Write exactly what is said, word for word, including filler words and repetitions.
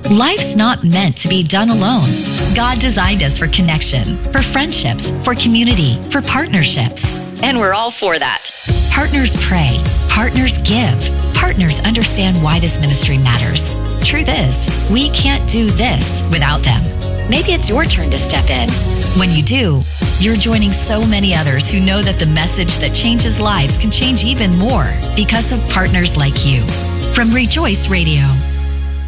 Life's not meant to be done alone. God designed us for connection, for friendships, for community, for partnerships. And we're all for that. Partners pray. Partners give. Partners understand why this ministry matters. Truth is, we can't do this without them. Maybe it's your turn to step in. When you do, you're joining so many others who know that the message that changes lives can change even more because of partners like you. From Rejoice Radio.